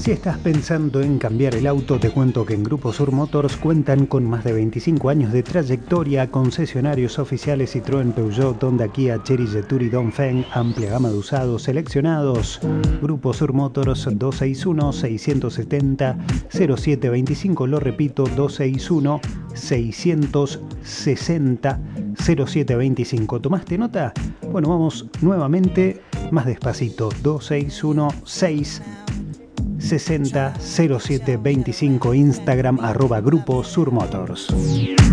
Si estás pensando en cambiar el auto, te cuento que en Grupo Sur Motors cuentan con más de 25 años de trayectoria, concesionarios oficiales Citroën, Peugeot, Honda, Kia, Chery, Jetour y Dongfeng, amplia gama de usados seleccionados. Grupo Sur Motors 261-670-0725, lo repito, 261-660-0725. ¿Tomaste nota? Bueno, vamos nuevamente, más despacito, 261-660-0725, Instagram @Grupo Sur Motors.